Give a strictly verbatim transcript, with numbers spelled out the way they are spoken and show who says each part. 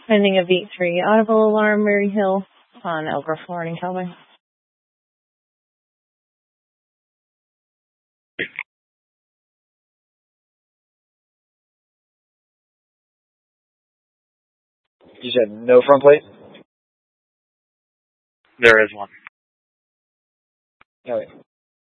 Speaker 1: Pending a V three audible alarm, Mary Hill on Elk Grove Flooring, Cowboy.
Speaker 2: You said no front plate?
Speaker 3: There is one.
Speaker 2: Oh, wait.